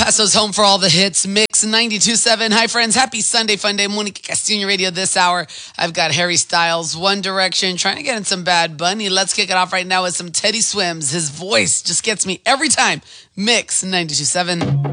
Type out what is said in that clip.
Paso's home for all the hits. Mix 92.7. Hi, friends. Happy Sunday, fun day. Monica Castillo Radio this hour. I've got Harry Styles, One Direction, trying to get in some Bad Bunny. Let's kick it off right now with some Teddy Swims. His voice just gets me every time. Mix 92.7.